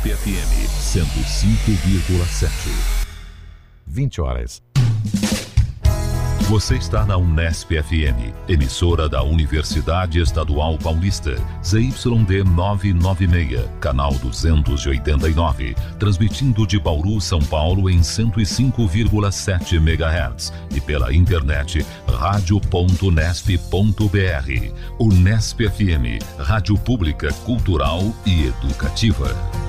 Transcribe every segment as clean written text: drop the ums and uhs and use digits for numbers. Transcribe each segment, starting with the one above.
FM 105,7. 20 horas. Você está na Unesp FM, emissora da Universidade Estadual Paulista, ZYD 996, canal 289, transmitindo de Bauru, São Paulo em 105,7 MHz e pela internet radio.unesp.br. Unesp FM, rádio pública, cultural e educativa.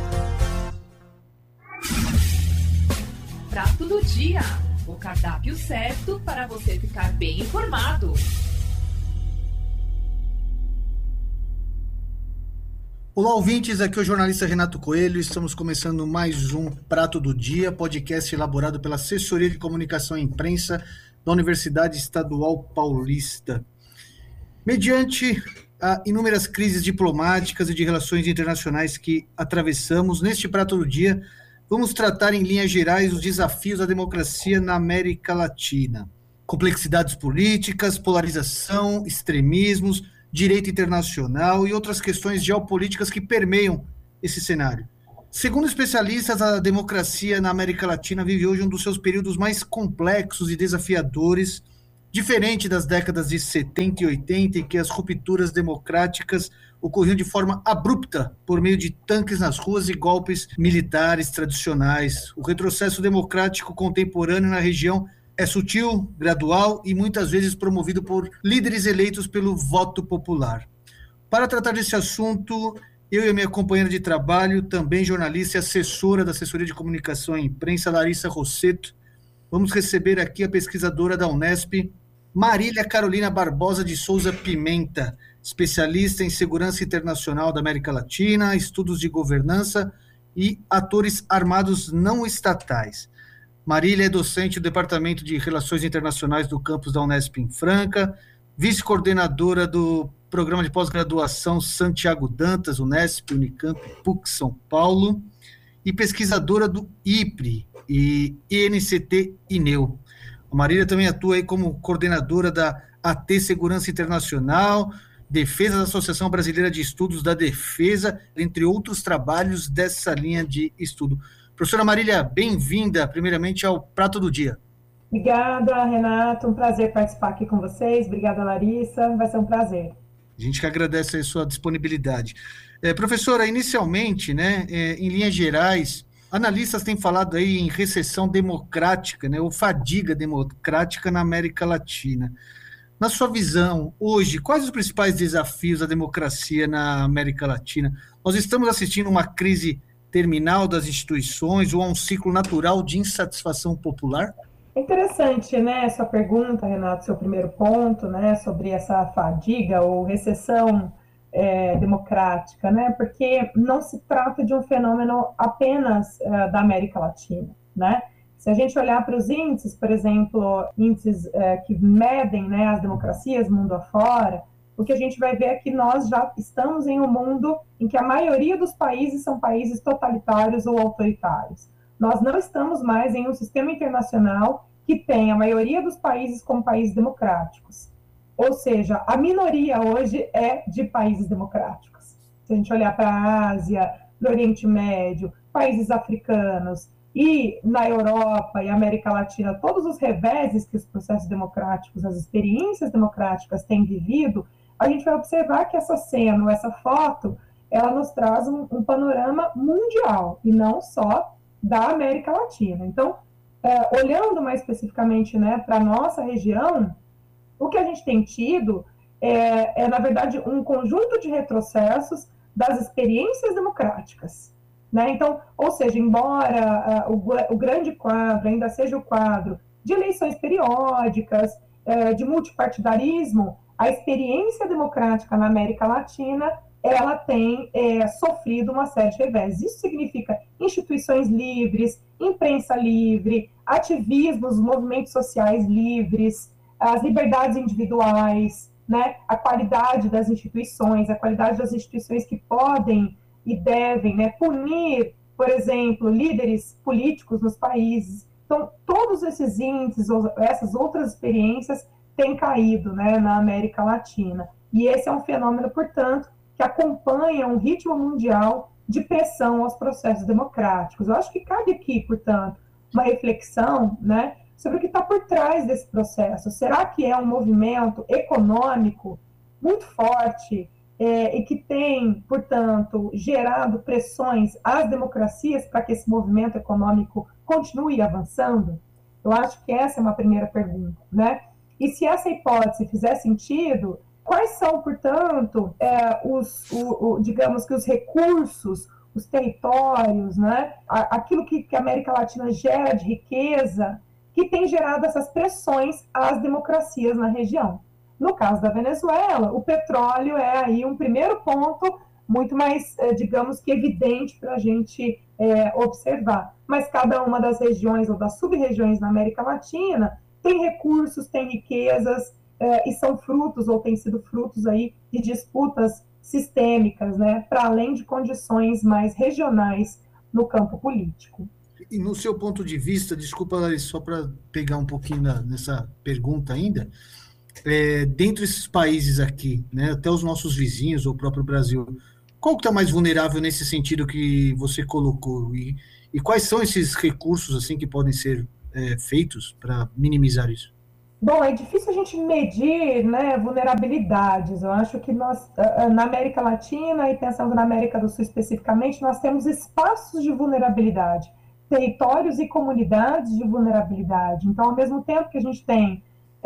Prato do dia. O cardápio certo para você ficar bem informado. Olá, ouvintes, aqui é o jornalista Renato Coelho. Estamos começando mais um Prato do Dia, podcast elaborado pela Assessoria de Comunicação e Imprensa da Universidade Estadual Paulista. Mediante inúmeras crises diplomáticas e de relações internacionais que atravessamos, neste Prato do Dia, vamos tratar em linhas gerais os desafios da democracia na América Latina. Complexidades políticas, polarização, extremismos, direito internacional e outras questões geopolíticas que permeiam esse cenário. Segundo especialistas, a democracia na América Latina vive hoje um dos seus períodos mais complexos e desafiadores, diferente das décadas de 70 e 80, em que as rupturas democráticas ocorriam de forma abrupta, por meio de tanques nas ruas e golpes militares tradicionais. O retrocesso democrático contemporâneo na região é sutil, gradual e muitas vezes promovido por líderes eleitos pelo voto popular. Para tratar desse assunto, eu e a minha companheira de trabalho, também jornalista e assessora da Assessoria de Comunicação e Imprensa, Larissa Rossetto, vamos receber aqui a pesquisadora da Unesp, Marília Carolina Barbosa de Souza Pimenta, especialista em segurança internacional da América Latina, estudos de governança e atores armados não estatais. Marília é docente do Departamento de Relações Internacionais do campus da Unesp em Franca, vice-coordenadora do Programa de Pós-Graduação Santiago Dantas, Unesp, Unicamp, PUC São Paulo, e pesquisadora do IPRE e INCT-INEU. A Marília também atua aí como coordenadora da AT Segurança Internacional, defesa da Associação Brasileira de Estudos da Defesa, entre outros trabalhos dessa linha de estudo. Professora Marília, bem-vinda, primeiramente, ao Prato do Dia. Obrigada, Renato, um prazer participar aqui com vocês. Obrigada, Larissa, vai ser um prazer. A gente que agradece a sua disponibilidade. Professora, inicialmente, em linhas gerais, analistas têm falado aí em recessão democrática, ou fadiga democrática na América Latina. Na sua visão, hoje, quais os principais desafios da democracia na América Latina? Nós estamos assistindo uma crise terminal das instituições ou a um ciclo natural de insatisfação popular? É interessante, essa pergunta, Renato, seu primeiro ponto, sobre essa fadiga ou recessão democrática, porque não se trata de um fenômeno apenas da América Latina, Se a gente olhar para os índices, por exemplo, índices que medem as democracias mundo afora, o que a gente vai ver é que nós já estamos em um mundo em que a maioria dos países são países totalitários ou autoritários. Nós não estamos mais em um sistema internacional que tem a maioria dos países como países democráticos. Ou seja, a minoria hoje é de países democráticos. Se a gente olhar para a Ásia, no Oriente Médio, países africanos, e na Europa e América Latina, todos os reveses que os processos democráticos, as experiências democráticas têm vivido, a gente vai observar que essa cena, essa foto, ela nos traz um panorama mundial, e não só da América Latina. Então, olhando mais especificamente para a nossa região, o que a gente tem tido na verdade, um conjunto de retrocessos das experiências democráticas. Então, ou seja, embora o grande quadro ainda seja o quadro de eleições periódicas, de multipartidarismo, a experiência democrática na América Latina, ela tem sofrido uma série de revés. Isso significa instituições livres, imprensa livre, ativismos, movimentos sociais livres, as liberdades individuais, a qualidade das instituições, que podem e devem punir, por exemplo, líderes políticos nos países. Então, todos esses índices, essas outras experiências têm caído na América Latina. E esse é um fenômeno, portanto, que acompanha um ritmo mundial de pressão aos processos democráticos. Eu acho que cabe aqui, portanto, uma reflexão, né, sobre o que está por trás desse processo. Será que é um movimento econômico muito forte e que tem, portanto, gerado pressões às democracias para que esse movimento econômico continue avançando? Eu acho que essa é uma primeira pergunta, né? E se essa hipótese fizer sentido, quais são, portanto, digamos que os recursos, os territórios, né? Aquilo que a América Latina gera de riqueza, que tem gerado essas pressões às democracias na região. No caso da Venezuela, o petróleo é aí um primeiro ponto muito mais, digamos que evidente para a gente observar. Mas cada uma das regiões ou das sub-regiões na América Latina tem recursos, tem riquezas e são frutos ou têm sido frutos aí de disputas sistêmicas, né, para além de condições mais regionais no campo político. E no seu ponto de vista, desculpa, Larissa, só para pegar um pouquinho nessa pergunta ainda, dentro desses países aqui, né, até os nossos vizinhos ou o próprio Brasil, qual que está mais vulnerável nesse sentido que você colocou? E quais são esses recursos assim que podem ser feitos para minimizar isso? Bom, é difícil a gente medir, né, vulnerabilidades. Eu acho que nós, na América Latina e pensando na América do Sul especificamente, nós temos espaços de vulnerabilidade, territórios e comunidades de vulnerabilidade. Então, ao mesmo tempo que a gente tem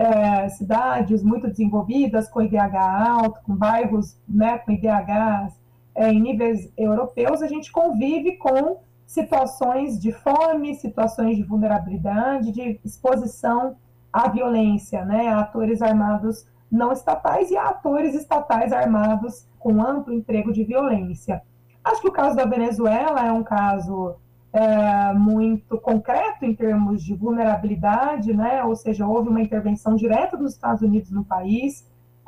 cidades muito desenvolvidas, com IDH alto, com bairros, né, com IDHs em níveis europeus, a gente convive com situações de fome, situações de vulnerabilidade, de exposição à violência, né, a atores armados não estatais e a atores estatais armados com amplo emprego de violência. Acho que o caso da Venezuela é um caso muito concreto em termos de vulnerabilidade, né, ou seja, houve uma intervenção direta dos Estados Unidos no país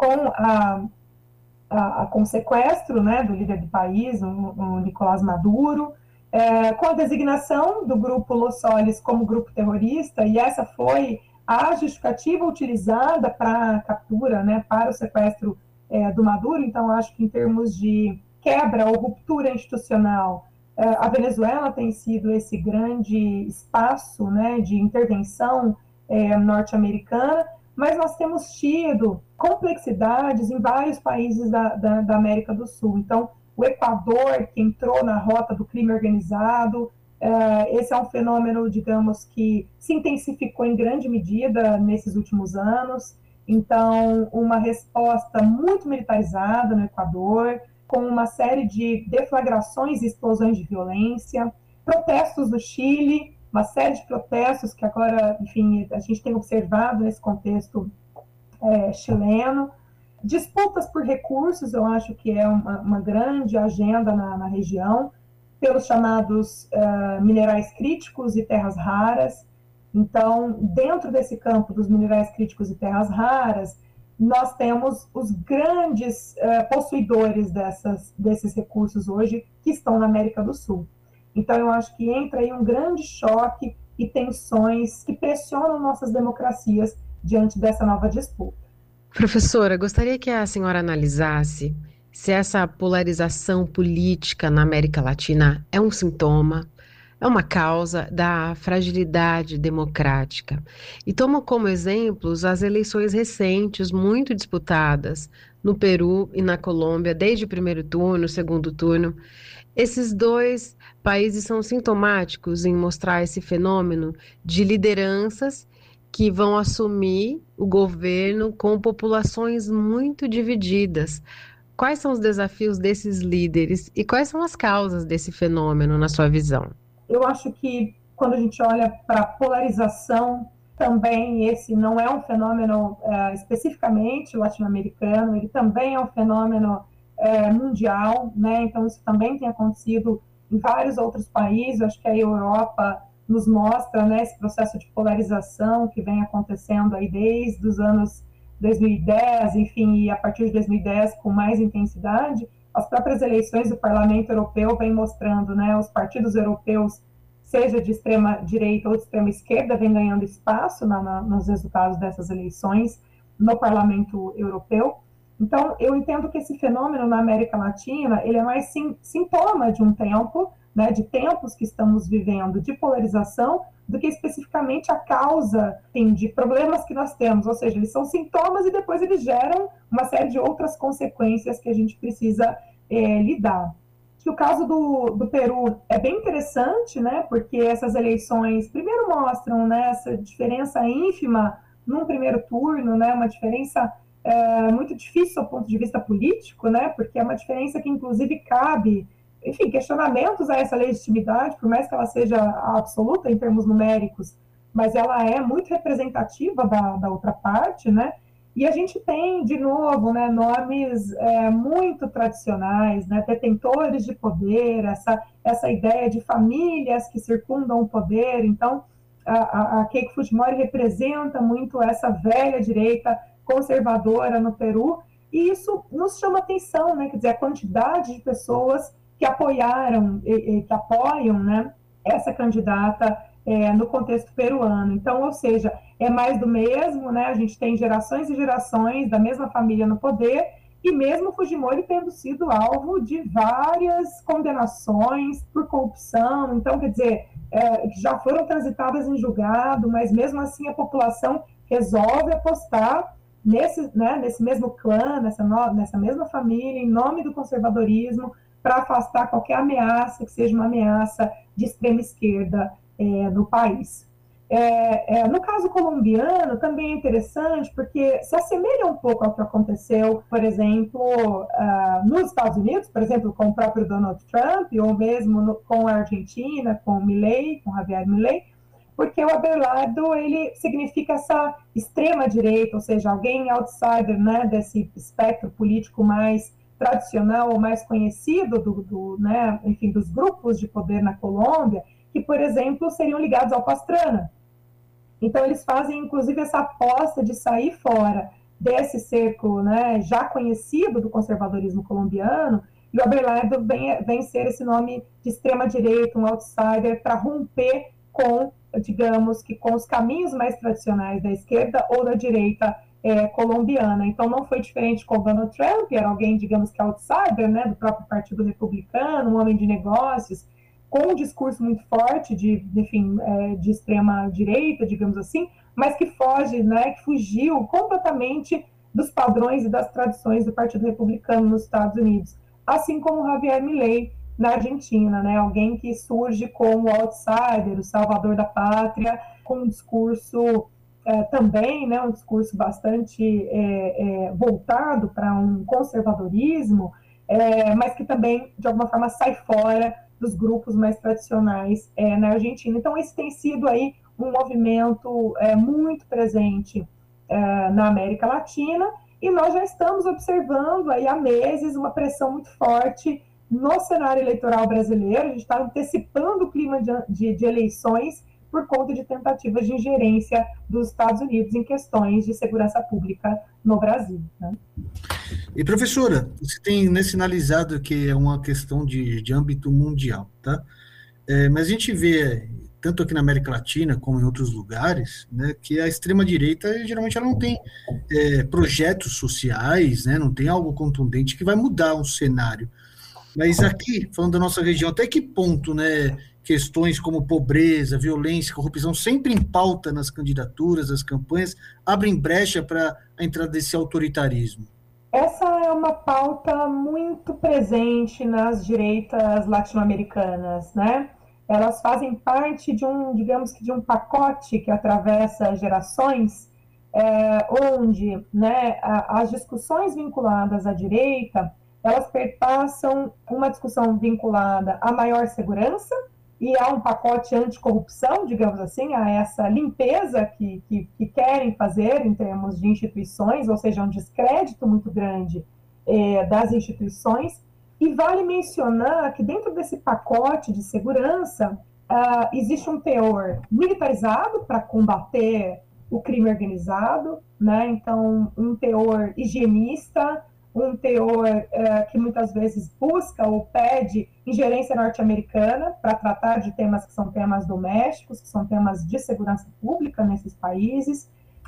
com o sequestro, né, do líder do país, o Nicolás Maduro, com a designação do grupo Los Soles como grupo terrorista, e essa foi a justificativa utilizada para a captura, né, para o sequestro do Maduro. Então, acho que em termos de quebra ou ruptura institucional, a Venezuela tem sido esse grande espaço, né, de intervenção norte-americana, mas nós temos tido complexidades em vários países da América do Sul. Então, o Equador, que entrou na rota do crime organizado, esse é um fenômeno, digamos, que se intensificou em grande medida nesses últimos anos. Então, uma resposta muito militarizada no Equador, com uma série de deflagrações e explosões de violência, protestos no Chile, uma série de protestos que agora, enfim, a gente tem observado nesse contexto chileno. Disputas por recursos, eu acho que é uma grande agenda na região, pelos chamados minerais críticos e terras raras. Então, dentro desse campo dos minerais críticos e terras raras, nós temos os grandes possuidores desses recursos hoje que estão na América do Sul. Então, eu acho que entra aí um grande choque e tensões que pressionam nossas democracias diante dessa nova disputa. Professora, gostaria que a senhora analisasse se essa polarização política na América Latina é um sintoma, é uma causa da fragilidade democrática. E toma como exemplos as eleições recentes, muito disputadas, no Peru e na Colômbia, desde o primeiro turno, segundo turno. Esses dois países são sintomáticos em mostrar esse fenômeno de lideranças que vão assumir o governo com populações muito divididas. Quais são os desafios desses líderes e quais são as causas desse fenômeno, na sua visão? Eu acho que quando a gente olha para a polarização, também esse não é um fenômeno especificamente latino-americano, ele também é um fenômeno mundial, né? Então isso também tem acontecido em vários outros países. Acho que a Europa nos mostra, né, esse processo de polarização que vem acontecendo aí desde os anos 2010, enfim, e a partir de 2010 com mais intensidade. As próprias eleições do Parlamento Europeu vêm mostrando, né, os europeus, seja de extrema direita ou de extrema esquerda, vêm ganhando espaço nos resultados dessas eleições no Parlamento Europeu. Então, eu entendo que esse fenômeno na América Latina, ele é mais sintoma de um tempo, né, de tempos que estamos vivendo de polarização, do que especificamente a causa, enfim, de problemas que nós temos. Ou seja, eles são sintomas e depois eles geram uma série de outras consequências que a gente precisa lidar. Que o caso do Peru é bem interessante, né, porque essas eleições, primeiro mostram, né, essa diferença ínfima num primeiro turno, né, uma diferença muito difícil do ponto de vista político, né, porque é uma diferença que, inclusive, cabe, enfim, questionamentos a essa legitimidade, por mais que ela seja absoluta em termos numéricos, mas ela é muito representativa da outra parte, né, e a gente tem, de novo, né, nomes muito tradicionais, né, detentores de poder, essa ideia de famílias que circundam o poder. Então, a Keiko Fujimori representa muito essa velha direita conservadora no Peru, e isso nos chama atenção, né, quer dizer, a quantidade de pessoas que apoiaram, que apoiam, né, essa candidata no contexto peruano. Então, ou seja, é mais do mesmo, né? A gente tem gerações e gerações da mesma família no poder, e mesmo Fujimori tendo sido alvo de várias condenações por corrupção. Então, quer dizer, já foram transitadas em julgado, mas mesmo assim a população resolve apostar nesse mesmo clã, nessa mesma família, em nome do conservadorismo, para afastar qualquer ameaça que seja uma ameaça de extrema esquerda no país. No caso colombiano, também é interessante, porque se assemelha um pouco ao que aconteceu, por exemplo, nos Estados Unidos, por exemplo, com o próprio Donald Trump, ou mesmo com a Argentina, com Milei, com Javier Milei, porque o Abelardo, ele significa essa extrema-direita, ou seja, alguém outsider, né, desse espectro político mais tradicional ou mais conhecido né, enfim, dos grupos de poder na Colômbia, que, por exemplo, seriam ligados ao Pastrana. Então, eles fazem, inclusive, essa aposta de sair fora desse cerco, né, já conhecido do conservadorismo colombiano, e o Abelardo vem ser esse nome de extrema-direita, um outsider, para romper com, digamos, que com os caminhos mais tradicionais da esquerda ou da direita colombiana. Então, não foi diferente com o Donald Trump, era alguém, digamos, que outsider, né, do próprio Partido Republicano, um homem de negócios, com um discurso muito forte de extrema direita, digamos assim, mas que foge, né, que fugiu completamente dos padrões e das tradições do Partido Republicano nos Estados Unidos, assim como Javier Milei na Argentina, né, alguém que surge como outsider, o salvador da pátria, com um discurso também, né, um discurso bastante voltado para um conservadorismo, mas que também, de alguma forma, sai fora dos grupos mais tradicionais na Argentina. Então, esse tem sido aí um movimento muito presente na América Latina, e nós já estamos observando aí há meses uma pressão muito forte no cenário eleitoral brasileiro. A gente está antecipando o clima de eleições por conta de tentativas de ingerência dos Estados Unidos em questões de segurança pública no Brasil, né? E, professora, você tem sinalizado que é uma questão de âmbito mundial, tá? Mas a gente vê, tanto aqui na América Latina como em outros lugares, né, que a extrema-direita, geralmente, ela não tem projetos sociais, né, não tem algo contundente que vai mudar um cenário. Mas aqui, falando da nossa região, até que ponto, né, questões como pobreza, violência, corrupção, sempre em pauta nas candidaturas, nas campanhas, abrem brecha para a entrada desse autoritarismo? Essa é uma pauta muito presente nas direitas latino-americanas, né? Elas fazem parte de digamos que de um pacote que atravessa gerações, onde, né, as discussões vinculadas à direita, elas perpassam uma discussão vinculada à maior segurança e a um pacote anticorrupção, digamos assim, a essa limpeza que querem fazer em termos de instituições, ou seja, um descrédito muito grande das instituições. E vale mencionar que dentro desse pacote de segurança existe um teor militarizado para combater o crime organizado, né? Então, um teor higienista, um teor que muitas vezes busca ou pede ingerência norte-americana para tratar de temas que são temas domésticos, que são temas de segurança pública nesses países.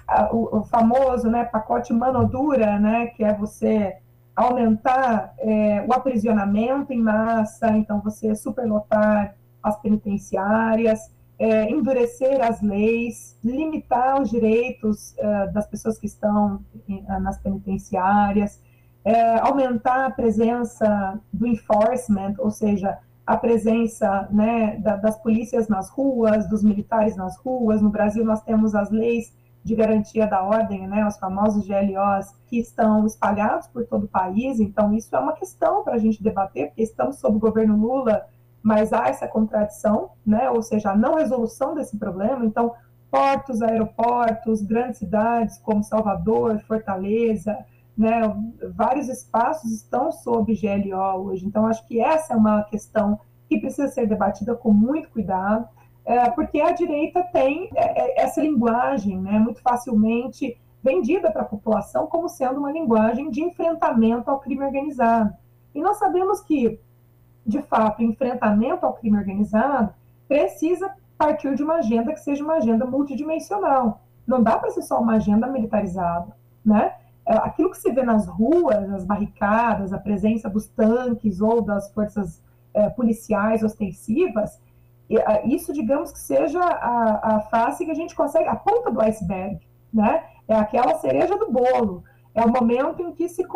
o famoso, né, pacote mano dura, né, que é você aumentar o aprisionamento em massa, então você superlotar as penitenciárias, endurecer as leis, limitar os direitos das pessoas que estão nas penitenciárias, aumentar a presença do enforcement, ou seja, a presença, né, das polícias nas ruas, dos militares nas ruas. No Brasil nós temos as leis de garantia da ordem, né, os famosos GLOs, que estão espalhados por todo o país. Então isso é uma questão para a gente debater, porque estamos sob o governo Lula, mas há essa contradição, né, ou seja, a não resolução desse problema. Então, portos, aeroportos, grandes cidades como Salvador, Fortaleza, né, vários espaços estão sob GLO hoje. Então, acho que essa é uma questão que precisa ser debatida com muito cuidado, porque a direita tem essa linguagem, né, muito facilmente vendida para a população como sendo uma linguagem de enfrentamento ao crime organizado. E nós sabemos que, de fato, o enfrentamento ao crime organizado precisa partir de uma agenda que seja uma agenda multidimensional. Não dá para ser só uma agenda militarizada, né? Aquilo que se vê nas ruas, as barricadas, a presença dos tanques ou das forças policiais ostensivas, isso, digamos que seja a face que a gente consegue, a ponta do iceberg, né? É aquela cereja do bolo, é o momento em que se